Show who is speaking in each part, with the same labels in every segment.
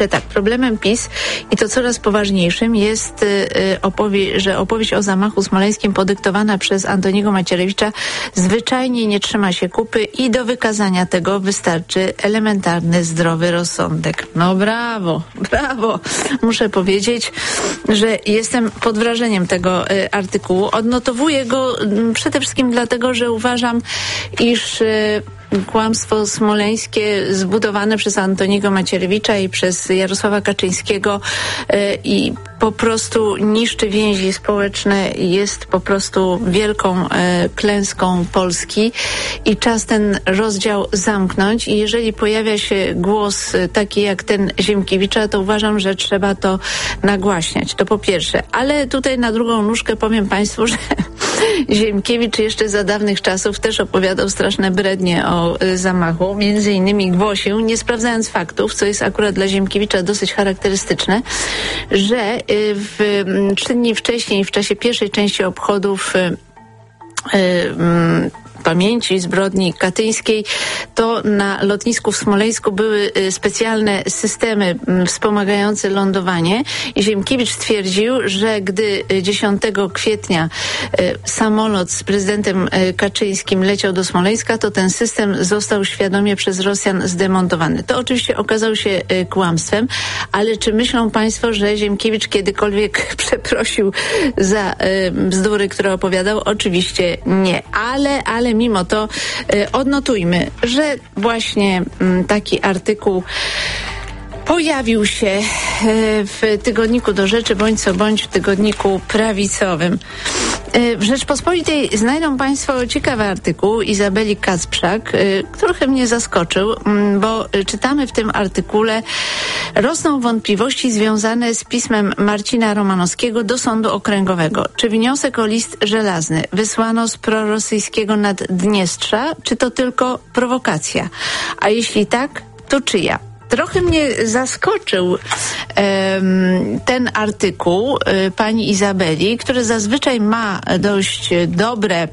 Speaker 1: Tak, problemem PiS i to coraz poważniejszym jest że opowieść o zamachu smoleńskim podyktowana przez Antoniego Macierewicza zwyczajnie nie trzyma się kupy i do wykazania tego wystarczy elementarny, zdrowy rozsądek. No brawo. Muszę powiedzieć, że jestem pod wrażeniem tego artykułu. Odnotowuję go przede wszystkim dlatego, że uważam, iż kłamstwo smoleńskie zbudowane przez Antoniego Macierewicza i przez Jarosława Kaczyńskiego i po prostu niszczy więzi społeczne, jest po prostu wielką klęską Polski i czas ten rozdział zamknąć i jeżeli pojawia się głos taki jak ten Ziemkiewicza, to uważam, że trzeba to nagłaśniać. To po pierwsze, ale tutaj na drugą nóżkę powiem Państwu, że Ziemkiewicz jeszcze za dawnych czasów też opowiadał straszne brednie o zamachu. Między innymi głosił, nie sprawdzając faktów, co jest akurat dla Ziemkiewicza dosyć charakterystyczne, że 3 dni wcześniej, w czasie pierwszej części obchodów pamięci zbrodni katyńskiej, to na lotnisku w Smoleńsku były specjalne systemy wspomagające lądowanie i Ziemkiewicz stwierdził, że gdy 10 kwietnia samolot z prezydentem Kaczyńskim leciał do Smoleńska, to ten system został świadomie przez Rosjan zdemontowany. To oczywiście okazało się kłamstwem, ale czy myślą Państwo, że Ziemkiewicz kiedykolwiek przeprosił za bzdury, które opowiadał? Oczywiście nie, ale mimo to odnotujmy, że właśnie taki artykuł pojawił się w tygodniku Do Rzeczy, bądź co bądź w tygodniku prawicowym. W Rzeczpospolitej znajdą Państwo ciekawy artykuł Izabeli Kacprzak, trochę mnie zaskoczył, bo czytamy w tym artykule: rosną wątpliwości związane z pismem Marcina Romanowskiego do Sądu Okręgowego. Czy wniosek o list żelazny wysłano z prorosyjskiego Naddniestrza, czy to tylko prowokacja? A jeśli tak, to czyja? Trochę mnie zaskoczył ten artykuł pani Izabeli, który zazwyczaj ma dość dobre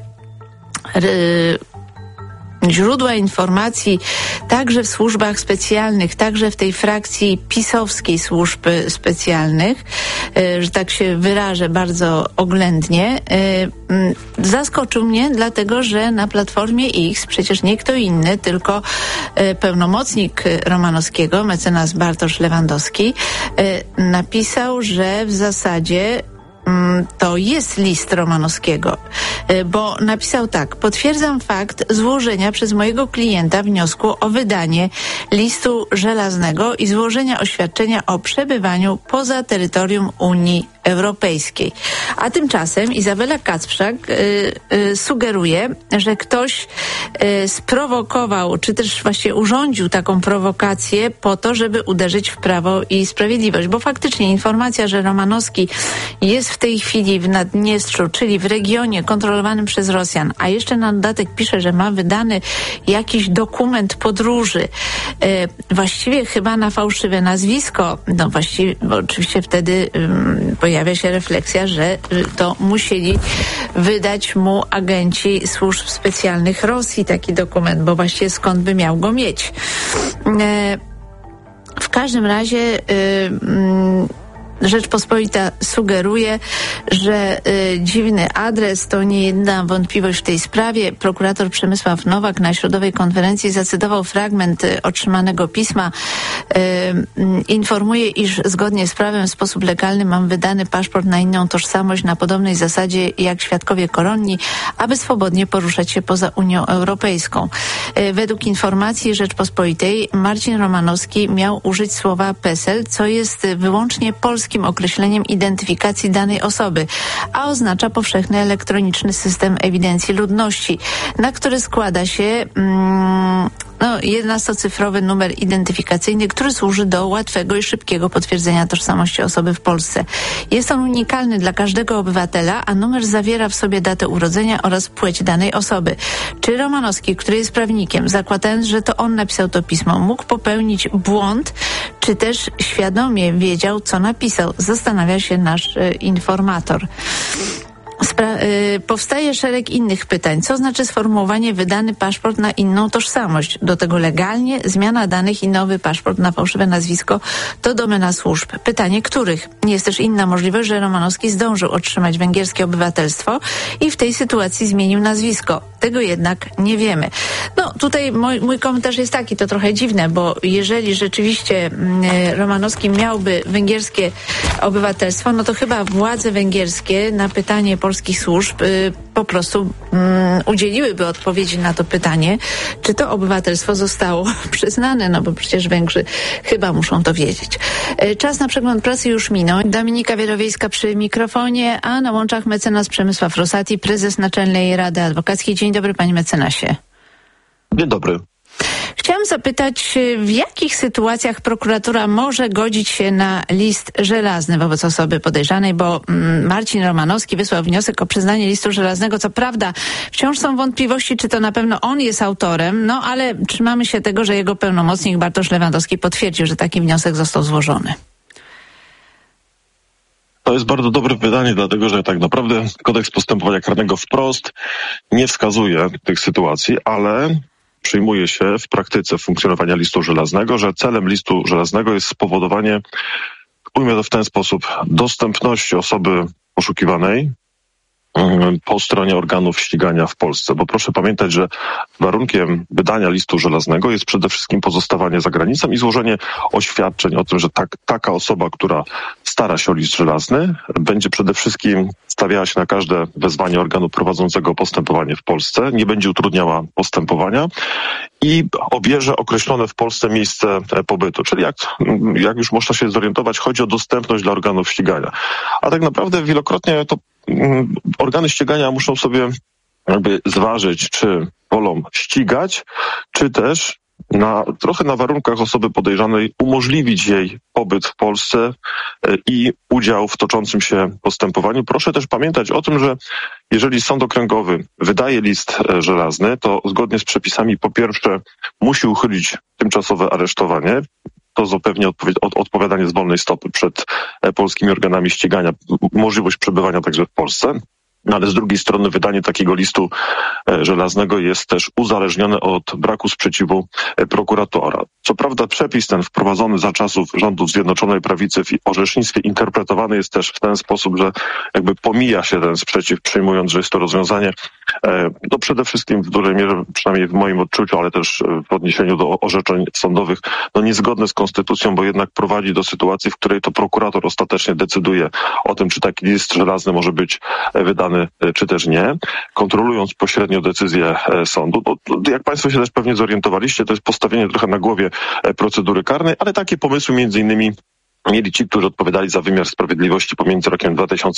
Speaker 1: źródła informacji także w służbach specjalnych, także w tej frakcji pisowskiej służb specjalnych, że tak się wyrażę bardzo oględnie. Zaskoczył mnie, dlatego że na Platformie X przecież nie kto inny, tylko pełnomocnik Romanowskiego, mecenas Bartosz Lewandowski, napisał, że w zasadzie to jest list Romanowskiego, bo napisał tak: potwierdzam fakt złożenia przez mojego klienta wniosku o wydanie listu żelaznego i złożenia oświadczenia o przebywaniu poza terytorium Unii Europejskiej. A tymczasem Izabela Kacprzak sugeruje, że ktoś sprowokował, czy też właśnie urządził taką prowokację po to, żeby uderzyć w Prawo i Sprawiedliwość, bo faktycznie informacja, że Romanowski jest w tej chwili w Naddniestrzu, czyli w regionie kontrolowanym przez Rosjan, a jeszcze na dodatek pisze, że ma wydany jakiś dokument podróży, właściwie chyba na fałszywe nazwisko, no właściwie, bo oczywiście wtedy pojawia się refleksja, że to musieli wydać mu agenci służb specjalnych Rosji taki dokument, bo właściwie skąd by miał go mieć. W każdym razie Rzeczpospolita sugeruje, że dziwny adres to nie jedna wątpliwość w tej sprawie. Prokurator Przemysław Nowak na środowej konferencji zacytował fragment otrzymanego pisma. Informuje, iż zgodnie z prawem w sposób legalny mam wydany paszport na inną tożsamość na podobnej zasadzie jak świadkowie koronni, aby swobodnie poruszać się poza Unią Europejską. Według informacji Rzeczpospolitej Marcin Romanowski miał użyć słowa PESEL, co jest wyłącznie polskim określeniem identyfikacji danej osoby, a oznacza powszechny elektroniczny system ewidencji ludności, na który składa się 11-cyfrowy numer identyfikacyjny, który służy do łatwego i szybkiego potwierdzenia tożsamości osoby w Polsce. Jest on unikalny dla każdego obywatela, a numer zawiera w sobie datę urodzenia oraz płeć danej osoby. Czy Romanowski, który jest prawnikiem, zakładając, że to on napisał to pismo, mógł popełnić błąd, czy też świadomie wiedział, co napisał? Zastanawia się nasz informator. Powstaje szereg innych pytań. Co znaczy sformułowanie wydany paszport na inną tożsamość? Do tego legalnie zmiana danych i nowy paszport na fałszywe nazwisko to domena służb. Pytanie, których? Jest też inna możliwość, że Romanowski zdążył otrzymać węgierskie obywatelstwo i w tej sytuacji zmienił nazwisko. Tego jednak nie wiemy. No tutaj mój komentarz jest taki, to trochę dziwne, bo jeżeli rzeczywiście Romanowski miałby węgierskie obywatelstwo, no to chyba władze węgierskie na pytanie polskich służb po prostu udzieliłyby odpowiedzi na to pytanie, czy to obywatelstwo zostało przyznane, no bo przecież Węgrzy chyba muszą to wiedzieć. Czas na przegląd prasy już minął. Dominika Wielowiejska przy mikrofonie, a na łączach mecenas Przemysław Rosati, prezes Naczelnej Rady Adwokackiej. Dzień dobry, panie mecenasie.
Speaker 2: Dzień dobry.
Speaker 1: Chciałam zapytać, w jakich sytuacjach prokuratura może godzić się na list żelazny wobec osoby podejrzanej, bo Marcin Romanowski wysłał wniosek o przyznanie listu żelaznego. Co prawda wciąż są wątpliwości, czy to na pewno on jest autorem, no ale trzymamy się tego, że jego pełnomocnik Bartosz Lewandowski potwierdził, że taki wniosek został złożony.
Speaker 2: To jest bardzo dobre pytanie, dlatego że tak naprawdę kodeks postępowania karnego wprost nie wskazuje tych sytuacji, ale przyjmuje się w praktyce funkcjonowania listu żelaznego, że celem listu żelaznego jest spowodowanie, ujmę to w ten sposób, dostępności osoby poszukiwanej po stronie organów ścigania w Polsce. Bo proszę pamiętać, że warunkiem wydania listu żelaznego jest przede wszystkim pozostawanie za granicą i złożenie oświadczeń o tym, że taka osoba, która stara się o list żelazny, będzie przede wszystkim stawiała się na każde wezwanie organu prowadzącego postępowanie w Polsce, nie będzie utrudniała postępowania i obierze określone w Polsce miejsce pobytu. Czyli jak już można się zorientować, chodzi o dostępność dla organów ścigania. A tak naprawdę wielokrotnie to organy ścigania muszą sobie jakby zważyć, czy wolą ścigać, czy też trochę na warunkach osoby podejrzanej umożliwić jej pobyt w Polsce i udział w toczącym się postępowaniu. Proszę też pamiętać o tym, że jeżeli sąd okręgowy wydaje list żelazny, to zgodnie z przepisami po pierwsze musi uchylić tymczasowe aresztowanie. To zapewni odpowiadanie z wolnej stopy przed polskimi organami ścigania, możliwość przebywania także w Polsce. No ale z drugiej strony wydanie takiego listu żelaznego jest też uzależnione od braku sprzeciwu prokuratora. Co prawda przepis ten wprowadzony za czasów rządów Zjednoczonej Prawicy w orzecznictwie interpretowany jest też w ten sposób, że jakby pomija się ten sprzeciw, przyjmując, że jest to rozwiązanie no przede wszystkim w dużej mierze, przynajmniej w moim odczuciu, ale też w odniesieniu do orzeczeń sądowych, no niezgodne z konstytucją, bo jednak prowadzi do sytuacji, w której to prokurator ostatecznie decyduje o tym, czy taki list żelazny może być wydany, czy też nie, kontrolując pośrednio decyzję sądu. Jak Państwo się też pewnie zorientowaliście, to jest postawienie trochę na głowie procedury karnej, ale takie pomysły między innymi mieli ci, którzy odpowiadali za wymiar sprawiedliwości pomiędzy rokiem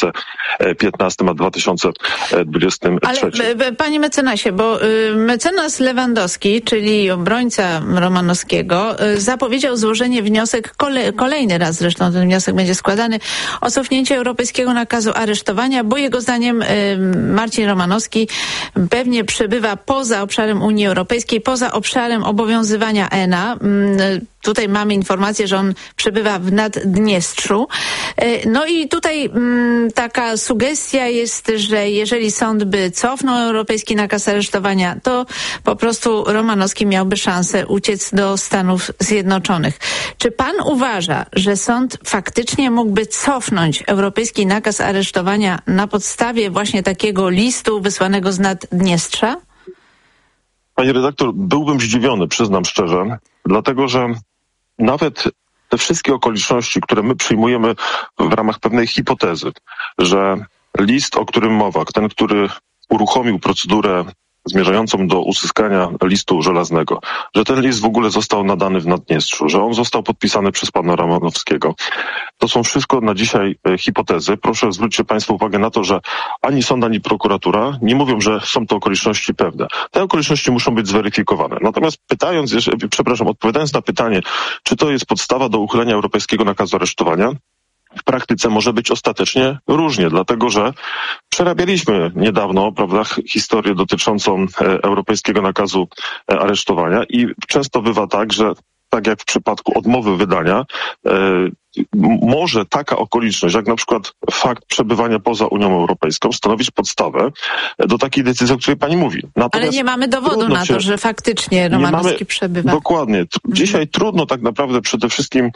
Speaker 2: 2015 a 2023.
Speaker 1: Ale panie mecenasie, bo mecenas Lewandowski, czyli obrońca Romanowskiego, zapowiedział złożenie wniosek, kolejny raz zresztą ten wniosek będzie składany, o cofnięcie europejskiego nakazu aresztowania, bo jego zdaniem Marcin Romanowski pewnie przebywa poza obszarem Unii Europejskiej, poza obszarem obowiązywania ENA. Tutaj mamy informację, że on przebywa w Naddniestrzu. No i tutaj taka sugestia jest, że jeżeli sąd by cofnął europejski nakaz aresztowania, to po prostu Romanowski miałby szansę uciec do Stanów Zjednoczonych. Czy pan uważa, że sąd faktycznie mógłby cofnąć europejski nakaz aresztowania na podstawie właśnie takiego listu wysłanego z Naddniestrza?
Speaker 2: Pani redaktor, byłbym zdziwiony, przyznam szczerze, dlatego że nawet te wszystkie okoliczności, które my przyjmujemy w ramach pewnej hipotezy, że list, o którym mowa, ten, który uruchomił procedurę zmierzającą do uzyskania listu żelaznego, że ten list w ogóle został nadany w Naddniestrzu, że on został podpisany przez pana Romanowskiego. To są wszystko na dzisiaj hipotezy. Proszę zwróćcie Państwo uwagę na to, że ani sąd, ani prokuratura nie mówią, że są to okoliczności pewne. Te okoliczności muszą być zweryfikowane. Natomiast odpowiadając na pytanie, czy to jest podstawa do uchylenia europejskiego nakazu aresztowania, w praktyce może być ostatecznie różnie, dlatego że przerabialiśmy niedawno, prawda, historię dotyczącą europejskiego nakazu aresztowania i często bywa tak, że tak jak w przypadku odmowy wydania, może taka okoliczność, jak na przykład fakt przebywania poza Unią Europejską, stanowić podstawę do takiej decyzji, o której pani mówi.
Speaker 1: Ale nie mamy dowodu na to, że faktycznie Romanowski przebywa.
Speaker 2: Dokładnie. Dzisiaj trudno tak naprawdę przede wszystkim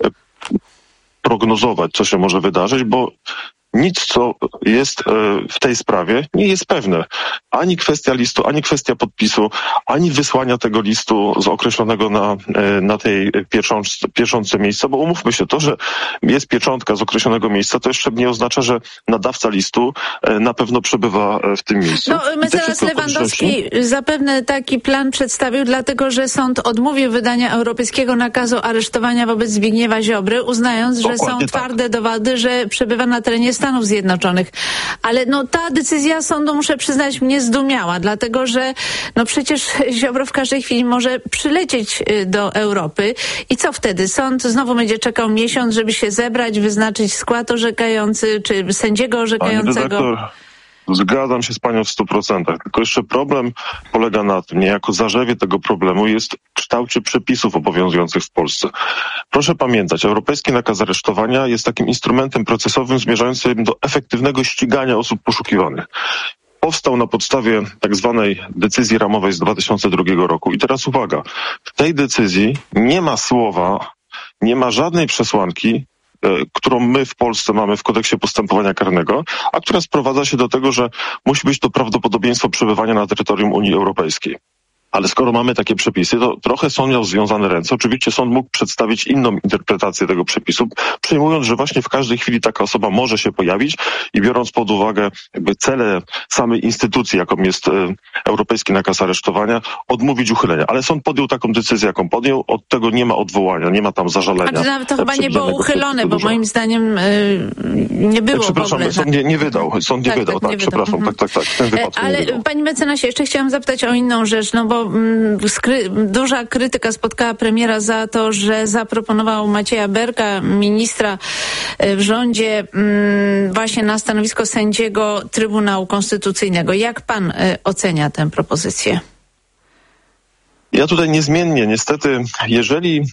Speaker 2: prognozować, co się może wydarzyć, bo nic, co jest w tej sprawie, nie jest pewne. Ani kwestia listu, ani kwestia podpisu, ani wysłania tego listu z określonego na tej pieczątce miejsca, bo umówmy się, to, że jest pieczątka z określonego miejsca, to jeszcze nie oznacza, że nadawca listu na pewno przebywa w tym miejscu.
Speaker 1: No, mecenas Lewandowski zapewne taki plan przedstawił, dlatego że sąd odmówił wydania europejskiego nakazu aresztowania wobec Zbigniewa Ziobry, uznając, że są twarde dowody, że przebywa na terenie Stanów Zjednoczonych. Ale ta decyzja sądu, muszę przyznać, mnie zdumiała, dlatego że przecież Ziobro w każdej chwili może przylecieć do Europy i co wtedy? Sąd znowu będzie czekał miesiąc, żeby się zebrać, wyznaczyć skład orzekający, czy sędziego orzekającego?
Speaker 2: Zgadzam się z panią w 100%. Tylko jeszcze problem polega na tym, niejako zarzewie tego problemu jest w kształcie przepisów obowiązujących w Polsce. Proszę pamiętać, europejski nakaz aresztowania jest takim instrumentem procesowym zmierzającym do efektywnego ścigania osób poszukiwanych. Powstał na podstawie tak zwanej decyzji ramowej z 2002 roku. I teraz uwaga, w tej decyzji nie ma słowa, nie ma żadnej przesłanki, którą my w Polsce mamy w kodeksie postępowania karnego, a która sprowadza się do tego, że musi być to prawdopodobieństwo przebywania na terytorium Unii Europejskiej. Ale skoro mamy takie przepisy, to trochę sąd miał związane ręce. Oczywiście sąd mógł przedstawić inną interpretację tego przepisu, przyjmując, że właśnie w każdej chwili taka osoba może się pojawić i biorąc pod uwagę cele samej instytucji, jaką jest europejski nakaz aresztowania, odmówić uchylenia. Ale sąd podjął taką decyzję, jaką podjął. Od tego nie ma odwołania, nie ma tam zażalenia.
Speaker 1: Ale nawet to chyba nie było uchylone, bo moim zdaniem nie było
Speaker 2: przepraszam,
Speaker 1: w ogóle.
Speaker 2: Sąd nie wydał. Sąd nie wydał, tak, przepraszam. Tak. W tym wypadku
Speaker 1: ale
Speaker 2: nie wydał.
Speaker 1: Pani mecenasie, jeszcze chciałam zapytać o inną rzecz, bo duża krytyka spotkała premiera za to, że zaproponował Macieja Berka, ministra w rządzie, właśnie na stanowisko sędziego Trybunału Konstytucyjnego. Jak pan ocenia tę propozycję?
Speaker 2: Ja tutaj niezmiennie, niestety, jeżeli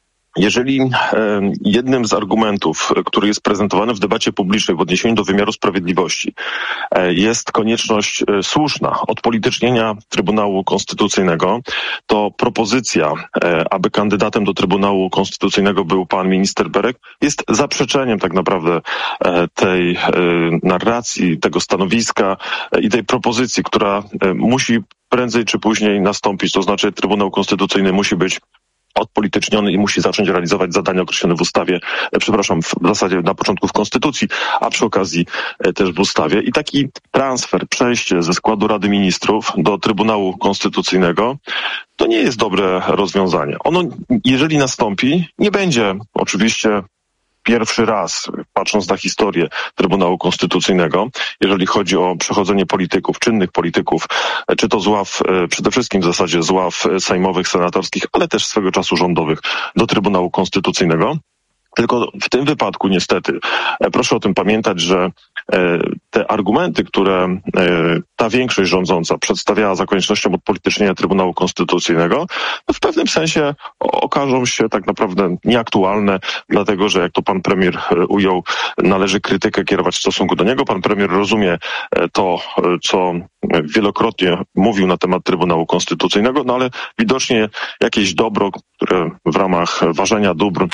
Speaker 2: jednym z argumentów, który jest prezentowany w debacie publicznej w odniesieniu do wymiaru sprawiedliwości, jest konieczność słuszna odpolitycznienia Trybunału Konstytucyjnego, to propozycja, aby kandydatem do Trybunału Konstytucyjnego był pan minister Berek, jest zaprzeczeniem tak naprawdę tej narracji, tego stanowiska i tej propozycji, która musi prędzej czy później nastąpić. To znaczy Trybunał Konstytucyjny musi być odpolityczniony i musi zacząć realizować zadania określone w ustawie, w zasadzie na początku w Konstytucji, a przy okazji też w ustawie. I taki transfer, przejście ze składu Rady Ministrów do Trybunału Konstytucyjnego to nie jest dobre rozwiązanie. Ono, jeżeli nastąpi, nie będzie oczywiście pierwszy raz, patrząc na historię Trybunału Konstytucyjnego, jeżeli chodzi o przechodzenie polityków, czynnych polityków, czy to z ław, przede wszystkim w zasadzie z ław sejmowych, senatorskich, ale też swego czasu rządowych do Trybunału Konstytucyjnego. Tylko w tym wypadku niestety, proszę o tym pamiętać, że te argumenty, które ta większość rządząca przedstawiała za koniecznością odpolitycznienia Trybunału Konstytucyjnego, w pewnym sensie okażą się tak naprawdę nieaktualne, dlatego że jak to pan premier ujął, należy krytykę kierować w stosunku do niego. Pan premier rozumie to, co wielokrotnie mówił na temat Trybunału Konstytucyjnego, ale widocznie jakieś dobro, które w ramach ważenia dóbr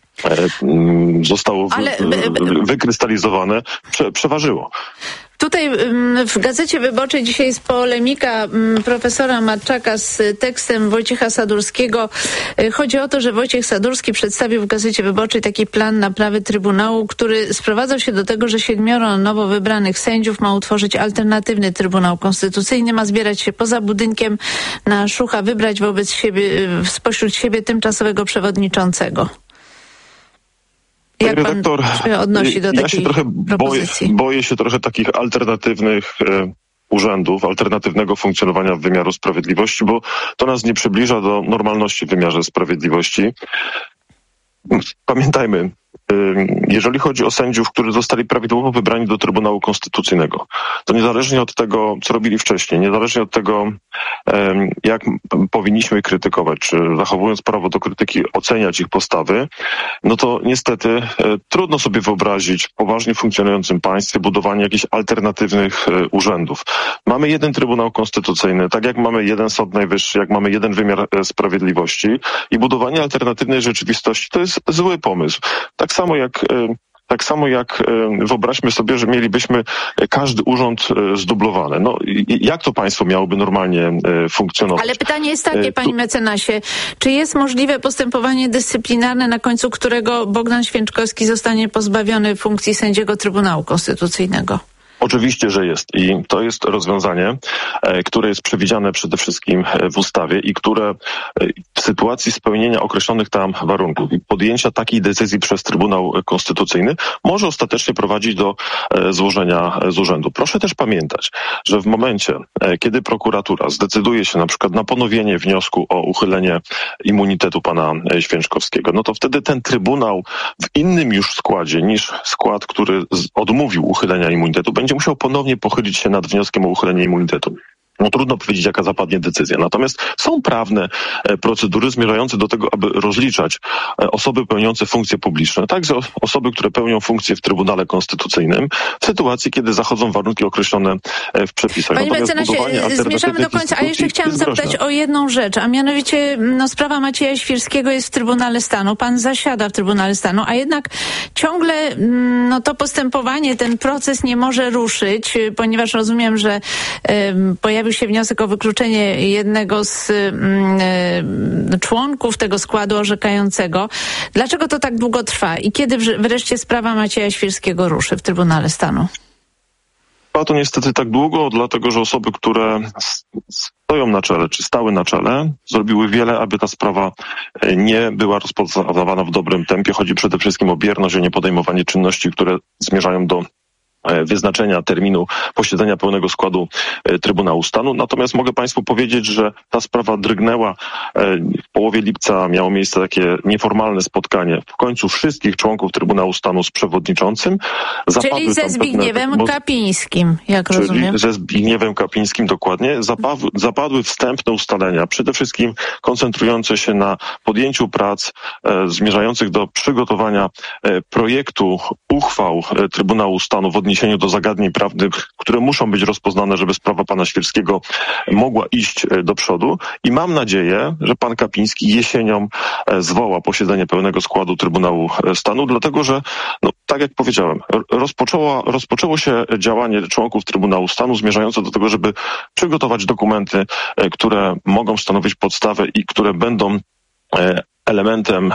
Speaker 2: zostało wykrystalizowane, przeważyło.
Speaker 1: Tutaj w Gazecie Wyborczej dzisiaj jest polemika profesora Matczaka z tekstem Wojciecha Sadurskiego. Chodzi o to, że Wojciech Sadurski przedstawił w Gazecie Wyborczej taki plan naprawy Trybunału, który sprowadzał się do tego, że 7 nowo wybranych sędziów ma utworzyć alternatywny Trybunał Konstytucyjny, ma zbierać się poza budynkiem na Szucha, wybrać spośród siebie tymczasowego przewodniczącego. Jak pan się odnosi do takiej propozycji?
Speaker 2: Boję się trochę takich alternatywnych urzędów, alternatywnego funkcjonowania wymiaru sprawiedliwości, bo to nas nie przybliża do normalności w wymiarze sprawiedliwości. Pamiętajmy, jeżeli chodzi o sędziów, którzy zostali prawidłowo wybrani do Trybunału Konstytucyjnego, to niezależnie od tego, co robili wcześniej, niezależnie od tego, jak powinniśmy krytykować, czy zachowując prawo do krytyki oceniać ich postawy, no to niestety trudno sobie wyobrazić w poważnie funkcjonującym państwie budowanie jakichś alternatywnych urzędów. Mamy jeden Trybunał Konstytucyjny, tak jak mamy jeden Sąd Najwyższy, jak mamy jeden wymiar sprawiedliwości, i budowanie alternatywnej rzeczywistości to jest zły pomysł. Tak samo jak wyobraźmy sobie, że mielibyśmy każdy urząd zdublowany. No, jak to państwo miałoby normalnie funkcjonować?
Speaker 1: Ale pytanie jest takie, panie mecenasie, czy jest możliwe postępowanie dyscyplinarne, na końcu którego Bogdan Święczkowski zostanie pozbawiony funkcji sędziego Trybunału Konstytucyjnego?
Speaker 2: Oczywiście, że jest i to jest rozwiązanie, które jest przewidziane przede wszystkim w ustawie i które w sytuacji spełnienia określonych tam warunków i podjęcia takiej decyzji przez Trybunał Konstytucyjny może ostatecznie prowadzić do złożenia z urzędu. Proszę też pamiętać, że w momencie, kiedy prokuratura zdecyduje się na przykład na ponowienie wniosku o uchylenie immunitetu pana Święczkowskiego, no to wtedy ten Trybunał w innym już składzie niż skład, który odmówił uchylenia immunitetu, będzie musiał ponownie pochylić się nad wnioskiem o uchylenie immunitetu. No trudno powiedzieć, jaka zapadnie decyzja. Natomiast są prawne procedury zmierzające do tego, aby rozliczać osoby pełniące funkcje publiczne, także osoby, które pełnią funkcje w Trybunale Konstytucyjnym, w sytuacji, kiedy zachodzą warunki określone w przepisach.
Speaker 1: Panie mecenasie, zmierzamy do końca, a jeszcze chciałam zapytać o jedną rzecz, a mianowicie sprawa Macieja Świrskiego jest w Trybunale Stanu. Pan zasiada w Trybunale Stanu, a jednak ciągle to postępowanie, ten proces nie może ruszyć, ponieważ rozumiem, że pojawił się wniosek o wykluczenie jednego z członków tego składu orzekającego. Dlaczego to tak długo trwa i kiedy wreszcie sprawa Macieja Świrskiego ruszy w Trybunale Stanu?
Speaker 2: Trwa to niestety tak długo, dlatego że osoby, które stoją na czele, czy stały na czele, zrobiły wiele, aby ta sprawa nie była rozpoznawana w dobrym tempie. Chodzi przede wszystkim o bierność, o niepodejmowanie czynności, które zmierzają do wyznaczenia terminu posiedzenia pełnego składu Trybunału Stanu. Natomiast mogę państwu powiedzieć, że ta sprawa drgnęła. W połowie lipca miało miejsce takie nieformalne spotkanie w końcu wszystkich członków Trybunału Stanu z przewodniczącym.
Speaker 1: Czyli ze Zbigniewem Kapińskim, jak rozumiem.
Speaker 2: Czyli ze Zbigniewem Kapińskim, dokładnie. Zapadły wstępne ustalenia, przede wszystkim koncentrujące się na podjęciu prac zmierzających do przygotowania projektu uchwał Trybunału Stanu w odniesieniu do zagadnień prawnych, które muszą być rozpoznane, żeby sprawa pana Świrskiego mogła iść do przodu. I mam nadzieję, że pan Kapiński jesienią zwoła posiedzenie pełnego składu Trybunału Stanu, dlatego że, tak jak powiedziałem, rozpoczęło się działanie członków Trybunału Stanu zmierzające do tego, żeby przygotować dokumenty, które mogą stanowić podstawę i które będą elementem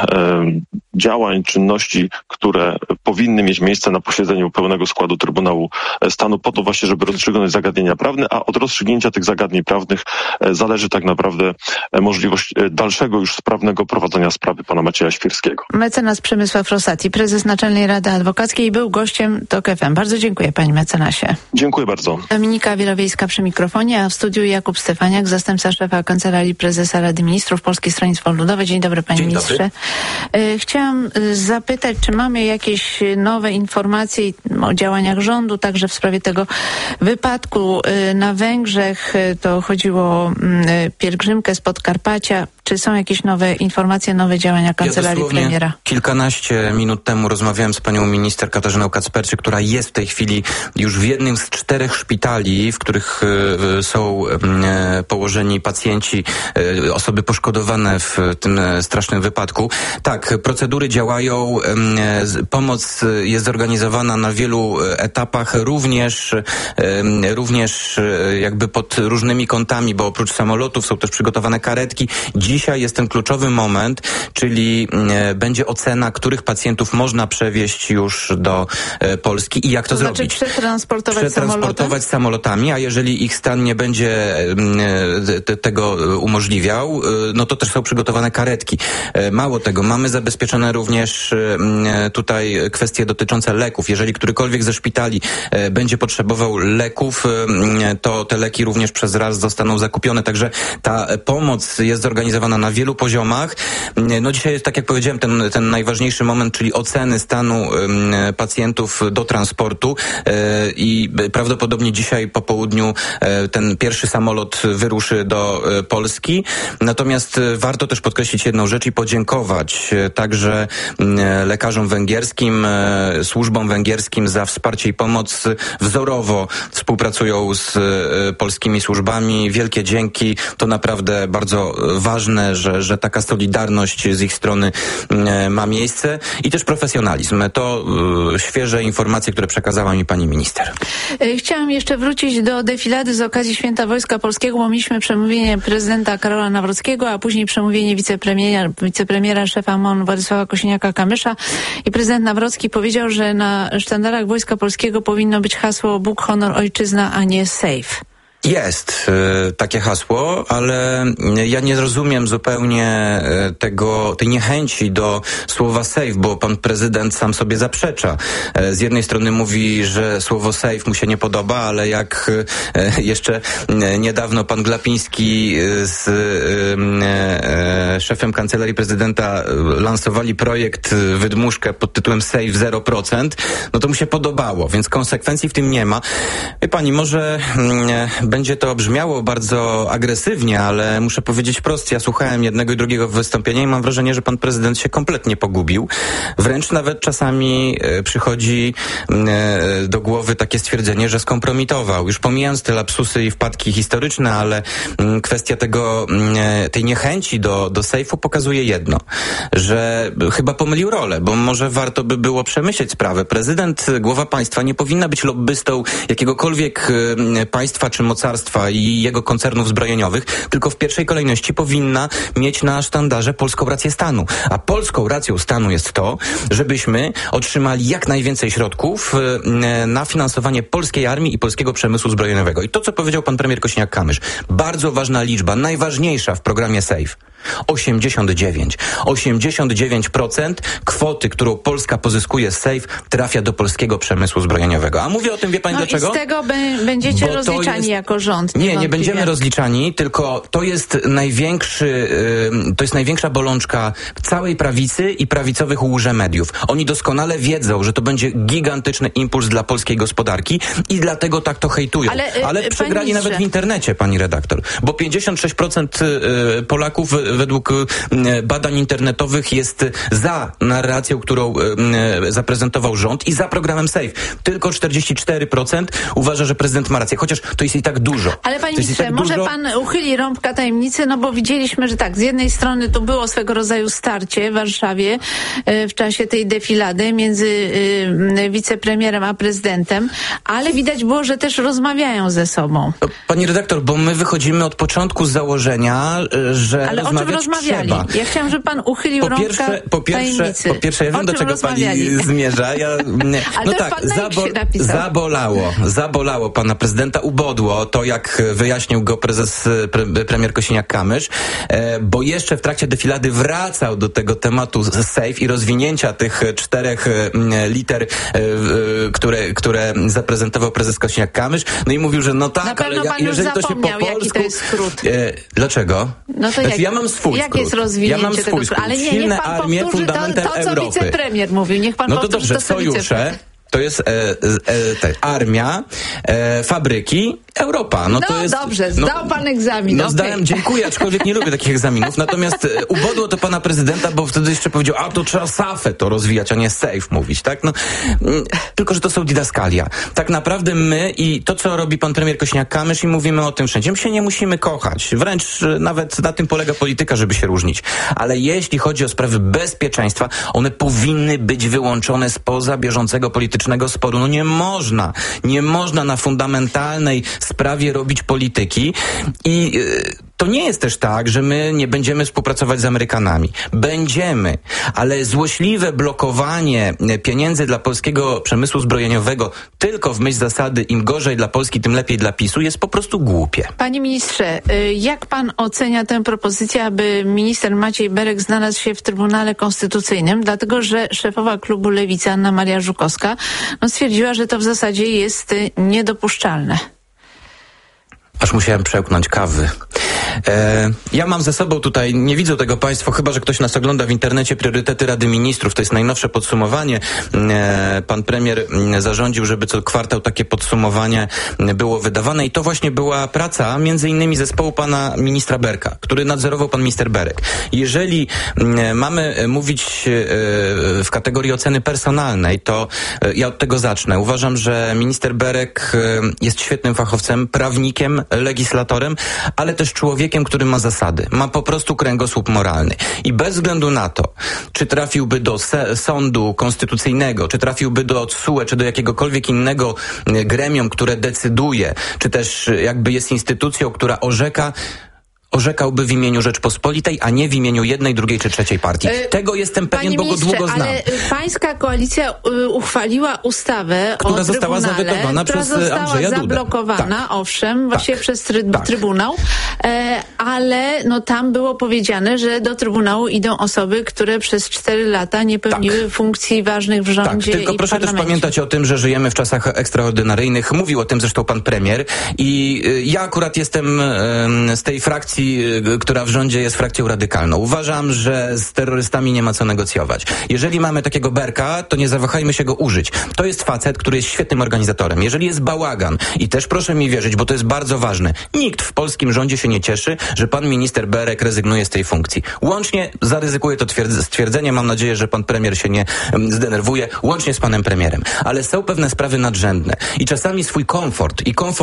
Speaker 2: działań, czynności, które powinny mieć miejsce na posiedzeniu pełnego składu Trybunału Stanu po to właśnie, żeby rozstrzygnąć zagadnienia prawne, a od rozstrzygnięcia tych zagadnień prawnych zależy tak naprawdę możliwość dalszego już sprawnego prowadzenia sprawy pana Macieja Świrskiego.
Speaker 1: Mecenas Przemysław Rosati, prezes Naczelnej Rady Adwokackiej, był gościem TOK FM. Bardzo dziękuję, panie mecenasie.
Speaker 2: Dziękuję bardzo.
Speaker 1: Dominika Wielowiejska przy mikrofonie, a w studiu Jakub Stefaniak, zastępca szefa Kancelarii Prezesa Rady Ministrów Polskie Stronnictwo Ludowe. Dzień dobry, panie ministrze. Chciałam zapytać, czy mamy jakieś nowe informacje o działaniach rządu, także w sprawie tego wypadku na Węgrzech. To chodziło o pielgrzymkę z Podkarpacia. Czy są jakieś nowe informacje, nowe działania Kancelarii Premiera?
Speaker 3: Kilkanaście minut temu rozmawiałem z panią minister Katarzyną Kacperczyk, która jest w tej chwili już w jednym z 4 szpitali, w których są położeni pacjenci, osoby poszkodowane w tym strasznym wypadku. Tak, procedury działają, pomoc jest zorganizowana na wielu etapach, również jakby pod różnymi kątami, bo oprócz samolotów są też przygotowane karetki. Dzisiaj jest ten kluczowy moment, czyli będzie ocena, których pacjentów można przewieźć już do Polski i jak to zrobić. Przetransportować samolotami, a jeżeli ich stan nie będzie tego umożliwiał, no to też są przygotowane karetki. Mało tego, mamy zabezpieczone również tutaj kwestie dotyczące leków. Jeżeli którykolwiek ze szpitali będzie potrzebował leków, to te leki również przez raz zostaną zakupione. Także ta pomoc jest zorganizowana na wielu poziomach. No dzisiaj jest, tak jak powiedziałem, ten najważniejszy moment, czyli oceny stanu pacjentów do transportu i prawdopodobnie dzisiaj po południu ten pierwszy samolot wyruszy do Polski. Natomiast warto też podkreślić jedną rzecz i podziękować także lekarzom węgierskim, służbom węgierskim za wsparcie i pomoc. Wzorowo współpracują z polskimi służbami. Wielkie dzięki. To naprawdę bardzo ważne, że taka solidarność z ich strony ma miejsce i też profesjonalizm. To świeże informacje, które przekazała mi pani minister.
Speaker 1: Chciałam jeszcze wrócić do defilady z okazji Święta Wojska Polskiego, bo mieliśmy przemówienie prezydenta Karola Nawrockiego, a później przemówienie wicepremiera szefa MON Władysława Kosiniaka-Kamysza i prezydent Nawrocki powiedział, że na sztandarach Wojska Polskiego powinno być hasło Bóg, honor, ojczyzna, a nie safe.
Speaker 3: Jest takie hasło, ale ja nie rozumiem zupełnie tej niechęci do słowa safe, bo pan prezydent sam sobie zaprzecza. Z jednej strony mówi, że słowo safe mu się nie podoba, ale jak jeszcze niedawno pan Glapiński z szefem Kancelarii Prezydenta lansowali projekt wydmuszkę pod tytułem Safe 0%, no to mu się podobało, więc konsekwencji w tym nie ma. Wie pani, może będzie to brzmiało bardzo agresywnie, ale muszę powiedzieć wprost, ja słuchałem jednego i drugiego wystąpienia i mam wrażenie, że pan prezydent się kompletnie pogubił. Wręcz nawet czasami przychodzi do głowy takie stwierdzenie, że skompromitował. Już pomijając te lapsusy i wpadki historyczne, ale kwestia tej niechęci do sejfu pokazuje jedno, że chyba pomylił rolę, bo może warto by było przemyśleć sprawę. Prezydent, głowa państwa nie powinna być lobbystą jakiegokolwiek państwa czy mocarstwa i jego koncernów zbrojeniowych, tylko w pierwszej kolejności powinna mieć na sztandarze polską rację stanu. A polską racją stanu jest to, żebyśmy otrzymali jak najwięcej środków na finansowanie polskiej armii i polskiego przemysłu zbrojeniowego. I to, co powiedział pan premier Kosiniak-Kamysz, bardzo ważna liczba, najważniejsza w programie SAFE. 89% kwoty, którą Polska pozyskuje z SAFE, trafia do polskiego przemysłu zbrojeniowego. A mówię o tym, wie pani dlaczego?
Speaker 1: I z tego będziecie rozliczani jako rząd.
Speaker 3: Nie będziemy rozliczani, tylko to jest największa bolączka całej prawicy i prawicowych łże-mediów. Oni doskonale wiedzą, że to będzie gigantyczny impuls dla polskiej gospodarki i dlatego tak to hejtują. Ale przegrali nawet w internecie, pani redaktor, bo 56% Polaków według badań internetowych jest za narracją, którą zaprezentował rząd i za programem SAFE. Tylko 44% uważa, że prezydent ma rację, chociaż to jest i tak dużo.
Speaker 1: Ale panie ministrze, może pan uchyli rąbka tajemnicy, no bo widzieliśmy, że tak, z jednej strony to było swego rodzaju starcie w Warszawie w czasie tej defilady między wicepremierem a prezydentem, ale widać było, że też rozmawiają ze sobą.
Speaker 3: Pani redaktor, bo my wychodzimy od początku z założenia, że
Speaker 1: ale o czym rozmawiali?
Speaker 3: Trzeba.
Speaker 1: Ja chciałam, żeby pan uchylił rąbka tajemnicy.
Speaker 3: Po pierwsze, ja wiem, do czego pani zmierza.
Speaker 1: No tak,
Speaker 3: zabolało pana prezydenta, ubodło to, jak wyjaśnił go premier Kosiniak-Kamysz, bo jeszcze w trakcie defilady wracał do tego tematu SAFE i rozwinięcia tych 4 liter, które zaprezentował prezes Kosiniak-Kamysz. No i mówił, że no tak, ale jeżeli to się po polsku...
Speaker 1: jaki to jest skrót.
Speaker 3: Dlaczego?
Speaker 1: No to
Speaker 3: ja mam swój
Speaker 1: jak jest rozwinięcie tego skrótu? Ale nie, niech pan powtórzy to, co wicepremier mówił. Niech pan powtórzy
Speaker 3: dobrze,
Speaker 1: to, co
Speaker 3: sojusze. To jest armia, fabryki, Europa.
Speaker 1: No to jest, dobrze, zdał pan egzamin.
Speaker 3: No zdałem, dziękuję, aczkolwiek nie lubię takich egzaminów. Natomiast ubodło to pana prezydenta, bo wtedy jeszcze powiedział, to trzeba SAFE to rozwijać, a nie SAFE mówić, tak? No, tylko, że to są didaskalia. Tak naprawdę my i to, co robi pan premier Kosiniak-Kamysz i mówimy o tym wszędzie, my się nie musimy kochać. Wręcz nawet na tym polega polityka, żeby się różnić. Ale jeśli chodzi o sprawy bezpieczeństwa, one powinny być wyłączone spoza bieżącego politycznego sporu. No nie można na fundamentalnej sprawie robić polityki i to nie jest też tak, że my nie będziemy współpracować z Amerykanami. Będziemy, ale złośliwe blokowanie pieniędzy dla polskiego przemysłu zbrojeniowego tylko w myśl zasady im gorzej dla Polski, tym lepiej dla PiS-u jest po prostu głupie.
Speaker 1: Panie ministrze, jak pan ocenia tę propozycję, aby minister Maciej Berek znalazł się w Trybunale Konstytucyjnym, dlatego że szefowa klubu Lewicy Anna Maria Żukowska stwierdziła, że to w zasadzie jest niedopuszczalne.
Speaker 3: Aż musiałem przełknąć kawy. Ja mam ze sobą tutaj, nie widzą tego państwo, chyba że ktoś nas ogląda w internecie, priorytety Rady Ministrów. To jest najnowsze podsumowanie. Pan premier zarządził, żeby co kwartał takie podsumowanie było wydawane i to właśnie była praca między innymi zespołu pana ministra Berka, który nadzorował pan minister Berek. Jeżeli mamy mówić w kategorii oceny personalnej, to ja od tego zacznę. Uważam, że minister Berek jest świetnym fachowcem, prawnikiem, legislatorem, ale też człowiekiem, który ma zasady. Ma po prostu kręgosłup moralny. I bez względu na to, czy trafiłby do sądu konstytucyjnego, czy trafiłby do TSUE, czy do jakiegokolwiek innego gremium, które decyduje, czy też jakby jest instytucją, która orzekałby w imieniu Rzeczpospolitej, a nie w imieniu jednej, drugiej czy trzeciej partii. Tego jestem pewien, bo go długo znam.
Speaker 1: Ale pańska koalicja uchwaliła ustawę
Speaker 3: która została zawetowana przez Andrzeja Dudę.
Speaker 1: Zablokowana,
Speaker 3: tak.
Speaker 1: Owszem, właśnie przez Trybunał, ale tam było powiedziane, że do Trybunału idą osoby, które przez 4 lata nie pełniły funkcji ważnych w rządzie
Speaker 3: tylko
Speaker 1: i
Speaker 3: proszę też pamiętać o tym, że żyjemy w czasach ekstraordynaryjnych. Mówił o tym zresztą pan premier i ja akurat jestem z tej frakcji, która w rządzie jest frakcją radykalną. Uważam, że z terrorystami nie ma co negocjować. Jeżeli mamy takiego Berka, to nie zawahajmy się go użyć. To jest facet, który jest świetnym organizatorem. Jeżeli jest bałagan, i też proszę mi wierzyć, bo to jest bardzo ważne, nikt w polskim rządzie się nie cieszy, że pan minister Berek rezygnuje z tej funkcji. Łącznie, zaryzykuję to stwierdzenie, mam nadzieję, że pan premier się nie zdenerwuje, łącznie z panem premierem. Ale są pewne sprawy nadrzędne. I czasami swój komfort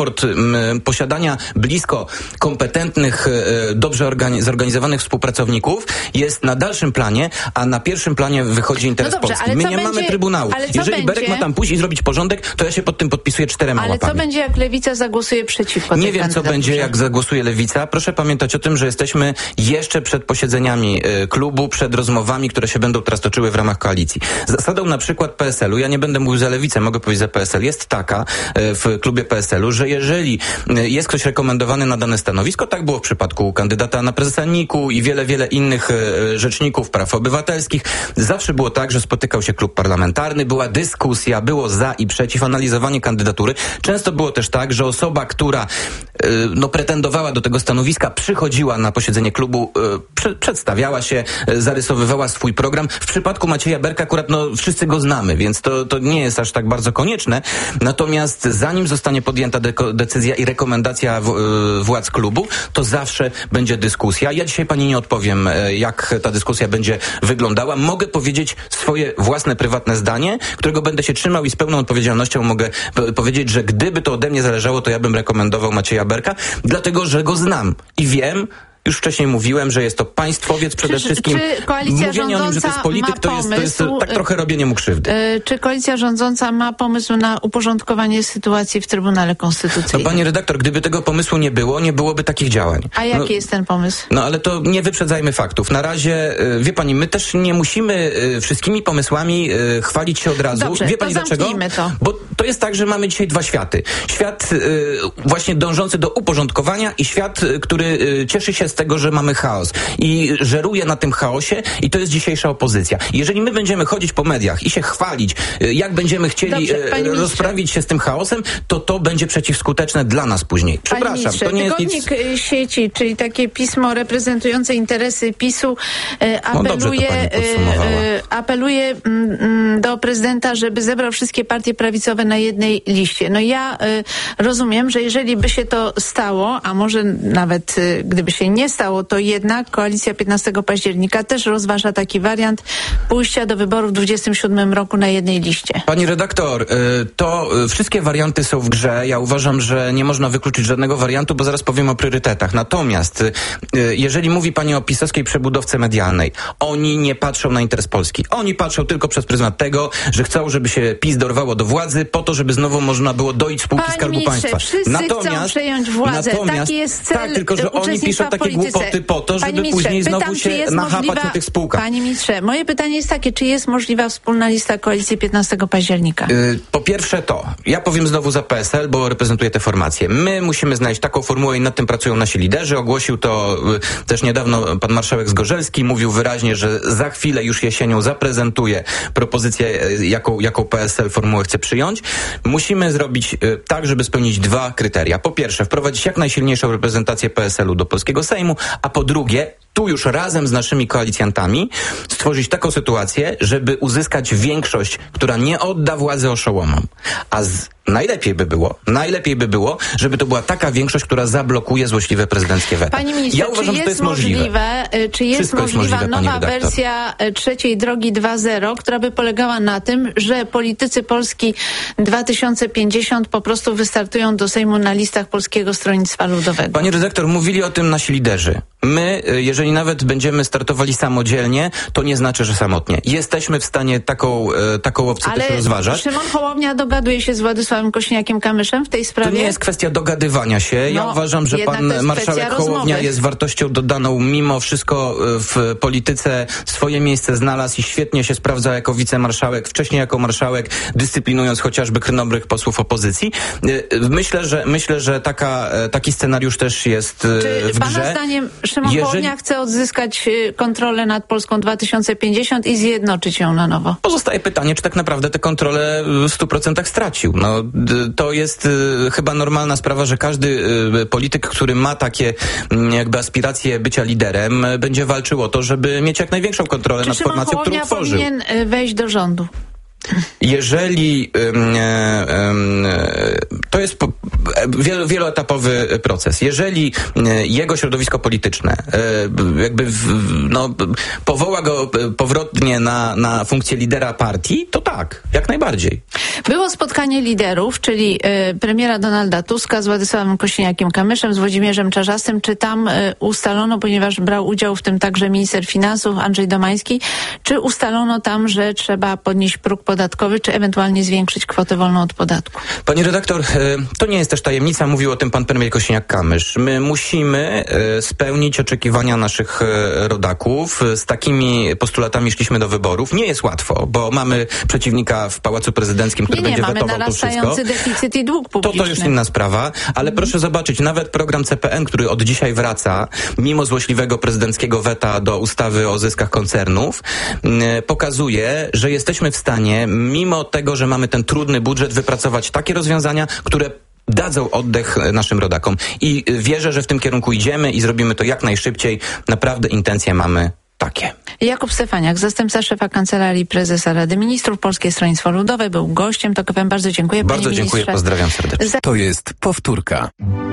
Speaker 3: posiadania blisko kompetentnych, dobrze zorganizowanych współpracowników jest na dalszym planie, a na pierwszym planie wychodzi interes Polski. My nie mamy Trybunału. Jeżeli Berek ma tam pójść i zrobić porządek, to ja się pod tym podpisuję 4 łapami.
Speaker 1: Ale co będzie, jak Lewica zagłosuje przeciwko?
Speaker 3: Nie wiem, co będzie, jak zagłosuje Lewica. Proszę pamiętać o tym, że jesteśmy jeszcze przed posiedzeniami klubu, przed rozmowami, które się będą teraz toczyły w ramach koalicji. Zasadą na przykład PSL-u, ja nie będę mówił za Lewicę, mogę powiedzieć za PSL, jest taka w klubie PSL-u, że jeżeli jest ktoś rekomendowany na dane stanowisko, tak było w przypadku kandydata na prezesa NIK-u i wiele innych rzeczników praw obywatelskich. Zawsze było tak, że spotykał się klub parlamentarny, była dyskusja, było za i przeciw, analizowanie kandydatury. Często było też tak, że osoba, która pretendowała do tego stanowiska, przychodziła na posiedzenie klubu, przedstawiała się, zarysowywała swój program. W przypadku Macieja Berka akurat wszyscy go znamy, więc to nie jest aż tak bardzo konieczne. Natomiast zanim zostanie podjęta decyzja i rekomendacja władz klubu, to zawsze będzie dyskusja. Ja dzisiaj pani nie odpowiem, jak ta dyskusja będzie wyglądała. Mogę powiedzieć swoje własne, prywatne zdanie, którego będę się trzymał i z pełną odpowiedzialnością mogę powiedzieć, że gdyby to ode mnie zależało, to ja bym rekomendował Macieja Berka, dlatego, że go znam i wiem, już wcześniej mówiłem, że jest to państwowiec przede wszystkim.
Speaker 1: Czy koalicja
Speaker 3: mówienie o nim, że to jest polityk, to jest tak trochę robienie mu krzywdy.
Speaker 1: Czy koalicja rządząca ma pomysł na uporządkowanie sytuacji w Trybunale Konstytucyjnym?
Speaker 3: Pani redaktor, gdyby tego pomysłu nie było, nie byłoby takich działań.
Speaker 1: A jaki jest ten pomysł?
Speaker 3: Ale to nie wyprzedzajmy faktów. Na razie, wie pani, my też nie musimy wszystkimi pomysłami chwalić się od razu.
Speaker 1: Dobrze,
Speaker 3: wie pani dlaczego?
Speaker 1: To.
Speaker 3: Bo to jest tak, że mamy dzisiaj 2 światy. Świat właśnie dążący do uporządkowania i świat, który cieszy się z tego, że mamy chaos i żeruje na tym chaosie i to jest dzisiejsza opozycja. Jeżeli my będziemy chodzić po mediach i się chwalić, jak będziemy chcieli rozprawić się z tym chaosem, to będzie przeciwskuteczne dla nas później. Przepraszam, to nie jest nic...
Speaker 1: Tygodnik Sieci, czyli takie pismo reprezentujące interesy PiS-u, apeluje do prezydenta, żeby zebrał wszystkie partie prawicowe na jednej liście. Ja rozumiem, że jeżeli by się to stało, a może nawet gdyby się nie nie stało, to jednak Koalicja 15 października też rozważa taki wariant pójścia do wyborów w 2027 roku na jednej liście.
Speaker 3: Pani redaktor, to wszystkie warianty są w grze. Ja uważam, że nie można wykluczyć żadnego wariantu, bo zaraz powiem o priorytetach. Natomiast jeżeli mówi pani o pisowskiej przebudowce medialnej, oni nie patrzą na interes Polski. Oni patrzą tylko przez pryzmat tego, że chcą, żeby się PiS dorwało do władzy po to, żeby znowu można było doić spółki Skarbu Państwa.
Speaker 1: Wszyscy chcą przejąć władzę. Taki jest cel.
Speaker 3: Tak, tylko że oni piszą takie głupoty po to, żeby później znowu się nachapać na tych spółkach.
Speaker 1: Panie ministrze, moje pytanie jest takie, czy jest możliwa wspólna lista koalicji 15 października?
Speaker 3: Po pierwsze ja powiem znowu za PSL, bo reprezentuję tę formację. My musimy znaleźć taką formułę i nad tym pracują nasi liderzy. Ogłosił to też niedawno pan marszałek Zgorzelski. Mówił wyraźnie, że za chwilę już jesienią zaprezentuje propozycję, jaką PSL formułę chce przyjąć. Musimy zrobić tak, żeby spełnić dwa kryteria. Po pierwsze, wprowadzić jak najsilniejszą reprezentację PSL-u do polskiego Sejmu, a po drugie, tu już razem z naszymi koalicjantami stworzyć taką sytuację, żeby uzyskać większość, która nie odda władzy oszołomom. Najlepiej by było, żeby to była taka większość, która zablokuje złośliwe prezydenckie weto.
Speaker 1: Panie ministrze, ja uważam, że to jest możliwe. Czy jest możliwa nowa wersja trzeciej drogi 2.0, która by polegała na tym, że politycy Polski 2050 po prostu wystartują do Sejmu na listach Polskiego Stronnictwa Ludowego?
Speaker 3: Panie redaktor, mówili o tym nasi liderzy. My, jeżeli nawet będziemy startowali samodzielnie, to nie znaczy, że samotnie. Jesteśmy w stanie taką opcję też rozważać.
Speaker 1: Szymon Hołownia dogaduje się z Władysławem Kosiniakiem-Kamyszem w tej sprawie?
Speaker 3: To nie jest kwestia dogadywania się. Ja uważam, że pan marszałek Hołownia jest wartością dodaną mimo wszystko w polityce. Swoje miejsce znalazł i świetnie się sprawdza jako wicemarszałek, wcześniej jako marszałek, dyscyplinując chociażby krnobrych posłów opozycji. Myślę, że taki scenariusz też jest w grze.
Speaker 1: Pana zdaniem Szymon Hołownia chce odzyskać kontrolę nad Polską 2050 i zjednoczyć ją na nowo?
Speaker 3: Pozostaje pytanie, czy tak naprawdę tę kontrolę w 100% stracił. To jest chyba normalna sprawa, że każdy polityk, który ma takie jakby aspiracje bycia liderem, będzie walczył o to, żeby mieć jak największą kontrolę nad formacją, którą tworzył.
Speaker 1: Powinien wejść do rządu?
Speaker 3: Jeżeli to jest wieloetapowy proces, jeżeli jego środowisko polityczne powoła go powrotnie na funkcję lidera partii, to tak, jak najbardziej.
Speaker 1: Było spotkanie liderów, czyli premiera Donalda Tuska z Władysławem Kosiniakiem-Kamyszem, z Włodzimierzem Czarzastym. Czy tam ustalono, ponieważ brał udział w tym także minister finansów Andrzej Domański, czy ustalono tam, że trzeba podnieść próg podatkowy, czy ewentualnie zwiększyć kwotę wolną od podatku?
Speaker 3: Pani redaktor, to nie jest też tajemnica, mówił o tym pan premier Kosiniak-Kamysz. My musimy spełnić oczekiwania naszych rodaków. Z takimi postulatami szliśmy do wyborów. Nie jest łatwo, bo mamy przeciwnika w Pałacu Prezydenckim, który będzie wetował to wszystko.
Speaker 1: Mamy narastający deficyt i dług publiczny.
Speaker 3: To już inna sprawa, ale proszę zobaczyć, nawet program CPN, który od dzisiaj wraca, mimo złośliwego prezydenckiego weta do ustawy o zyskach koncernów, pokazuje, że jesteśmy w stanie, mimo tego, że mamy ten trudny budżet, wypracować takie rozwiązania, które dadzą oddech naszym rodakom. I wierzę, że w tym kierunku idziemy i zrobimy to jak najszybciej. Naprawdę intencje mamy takie.
Speaker 1: Jakub Stefaniak, zastępca szefa Kancelarii Prezesa Rady Ministrów, Polskie Stronnictwo Ludowe, był gościem TOK FM. Bardzo dziękuję, panie ministrze.
Speaker 3: Bardzo dziękuję, pozdrawiam serdecznie.
Speaker 4: To jest powtórka.